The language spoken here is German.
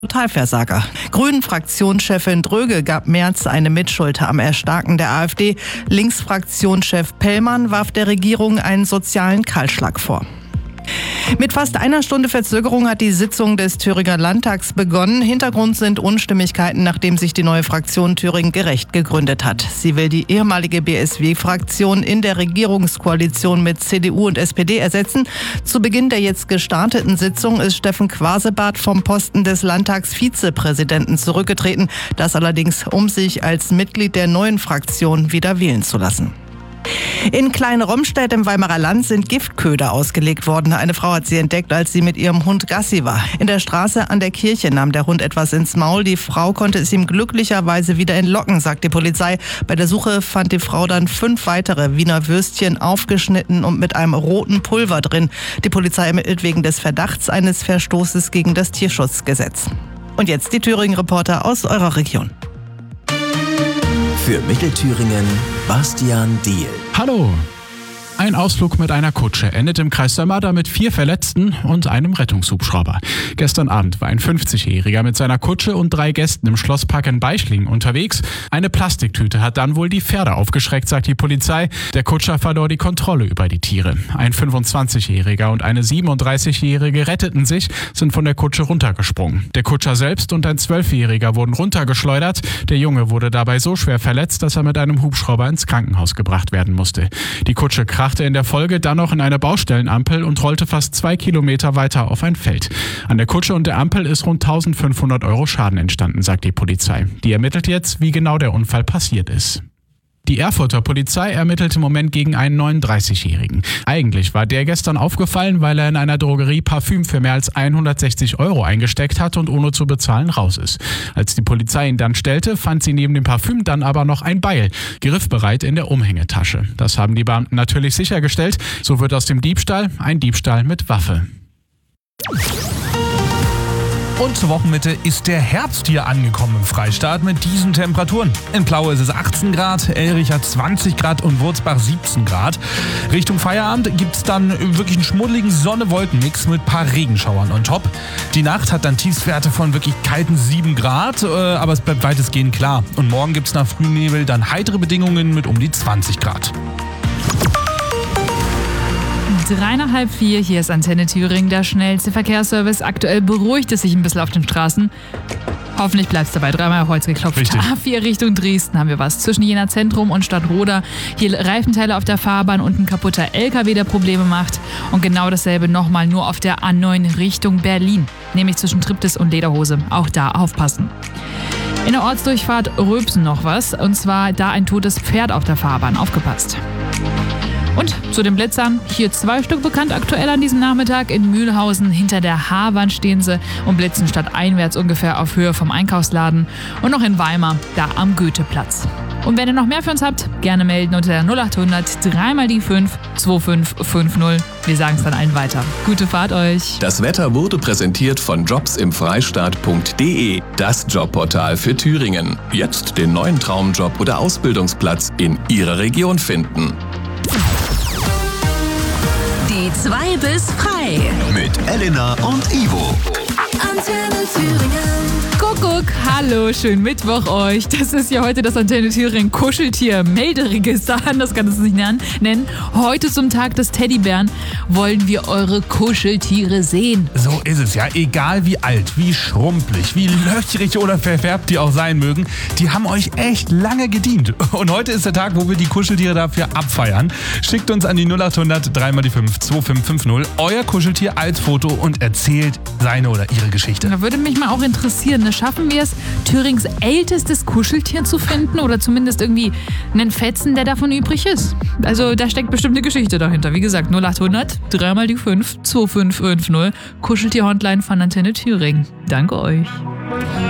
Totalversager. Grünen-Fraktionschefin Dröge gab Merz eine Mitschuld am Erstarken der AfD. Linksfraktionschef Pellmann warf der Regierung einen sozialen Kahlschlag vor. Mit fast einer Stunde Verzögerung hat die Sitzung des Thüringer Landtags begonnen. Hintergrund sind Unstimmigkeiten, nachdem sich die neue Fraktion Thüringen gerecht gegründet hat. Sie will die ehemalige BSW-Fraktion in der Regierungskoalition mit CDU und SPD ersetzen. Zu Beginn der jetzt gestarteten Sitzung ist Steffen Quasebart vom Posten des Landtagsvizepräsidenten zurückgetreten. Das allerdings, um sich als Mitglied der neuen Fraktion wieder wählen zu lassen. In Klein-Romstedt im Weimarer Land sind Giftköder ausgelegt worden. Eine Frau hat sie entdeckt, als sie mit ihrem Hund Gassi war. In der Straße an der Kirche nahm der Hund etwas ins Maul. Die Frau konnte es ihm glücklicherweise wieder entlocken, sagt die Polizei. Bei der Suche fand die Frau dann 5 weitere Wiener Würstchen aufgeschnitten und mit einem roten Pulver drin. Die Polizei ermittelt wegen des Verdachts eines Verstoßes gegen das Tierschutzgesetz. Und jetzt die Thüringen-Reporter aus eurer Region. Für Mittelthüringen Bastian Diehl. Hallo! Ein Ausflug mit einer Kutsche endet im Kreis Sömmerda mit 4 Verletzten und einem Rettungshubschrauber. Gestern Abend war ein 50-Jähriger mit seiner Kutsche und 3 Gästen im Schlosspark in Beichlingen unterwegs. Eine Plastiktüte hat dann wohl die Pferde aufgeschreckt, sagt die Polizei. Der Kutscher verlor die Kontrolle über die Tiere. Ein 25-Jähriger und eine 37-Jährige retteten sich, sind von der Kutsche runtergesprungen. Der Kutscher selbst und ein 12-Jähriger wurden runtergeschleudert. Der Junge wurde dabei so schwer verletzt, dass er mit einem Hubschrauber ins Krankenhaus gebracht werden musste. Die Kutsche krachte in der Folge dann noch in eine Baustellenampel und rollte fast 2 Kilometer weiter auf ein Feld. An der Kutsche und der Ampel ist rund 1.500 € Schaden entstanden, sagt die Polizei. Die ermittelt jetzt, wie genau der Unfall passiert ist. Die Erfurter Polizei ermittelt im Moment gegen einen 39-Jährigen. Eigentlich war der gestern aufgefallen, weil er in einer Drogerie Parfüm für mehr als 160 € eingesteckt hat und ohne zu bezahlen raus ist. Als die Polizei ihn dann stellte, fand sie neben dem Parfüm dann aber noch ein Beil, griffbereit in der Umhängetasche. Das haben die Beamten natürlich sichergestellt. So wird aus dem Diebstahl ein Diebstahl mit Waffe. Und zur Wochenmitte ist der Herbst hier angekommen im Freistaat mit diesen Temperaturen. In Plaue ist es 18 Grad, Elrich hat 20 Grad und Wurzbach 17 Grad. Richtung Feierabend gibt es dann wirklich einen schmuddeligen Sonne-Wolken-Mix mit ein paar Regenschauern on top. Die Nacht hat dann Tiefstwerte von wirklich kalten 7 Grad, aber es bleibt weitestgehend klar. Und morgen gibt es nach Frühnebel dann heitere Bedingungen mit um die 20 Grad. 3:30, hier ist Antenne Thüringen, der schnellste Verkehrsservice. Aktuell beruhigt es sich ein bisschen auf den Straßen. Hoffentlich bleibt es dabei. 3-mal auf Holz geklopft. Richtig. A4 Richtung Dresden haben wir was. Zwischen Jena Zentrum und Stadtroda. Hier Reifenteile auf der Fahrbahn und ein kaputter LKW, der Probleme macht. Und genau dasselbe nochmal nur auf der A9 Richtung Berlin. Nämlich zwischen Triptis und Lederhose. Auch da aufpassen. In der Ortsdurchfahrt Röbsen noch was. Und zwar da ein totes Pferd auf der Fahrbahn. Aufgepasst. Und zu den Blitzern, hier 2 Stück bekannt aktuell an diesem Nachmittag. In Mühlhausen hinter der Haarwand stehen sie und blitzen stadteinwärts ungefähr auf Höhe vom Einkaufsladen. Und noch in Weimar, da am Goetheplatz. Und wenn ihr noch mehr für uns habt, gerne melden unter der 0800 3 die 5 2550. Wir sagen es dann allen weiter. Gute Fahrt euch. Das Wetter wurde präsentiert von jobsimfreistaat.de, das Jobportal für Thüringen. Jetzt den neuen Traumjob oder Ausbildungsplatz in Ihrer Region finden. Die 2 bis frei. Mit Elena und Ivo. Antenne Thüringen. Kuckuck, hallo, schönen Mittwoch euch. Das ist ja heute das Antenne Thüringen Kuscheltier-Melderegister, anders kann es nicht nennen. Heute zum Tag des Teddybären wollen wir eure Kuscheltiere sehen. So ist es ja, egal wie alt, wie schrumpelig, wie löchrig oder verfärbt die auch sein mögen, die haben euch echt lange gedient. Und heute ist der Tag, wo wir die Kuscheltiere dafür abfeiern. Schickt uns an die 0800 3 die 5 2550 euer Kuscheltier als Foto und erzählt seine oder ihre Geschichte. Da würde mich mal auch interessieren, schaffen wir es, Thürings ältestes Kuscheltier zu finden oder zumindest irgendwie einen Fetzen, der davon übrig ist? Also da steckt bestimmt eine Geschichte dahinter. Wie gesagt, 0800 3 die 5 2550 Kuscheltier-Hotline von Antenne Thüringen. Danke euch.